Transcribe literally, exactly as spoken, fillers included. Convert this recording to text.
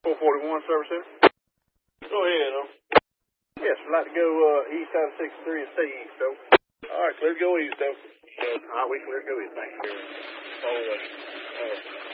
four forty-one Service Center. Go ahead, huh? Yes, we'd like to go uh, east out of sixty-three and stay east, though. All right, let's go east, though. All right, we can let's go east. Thank you. All right. All right.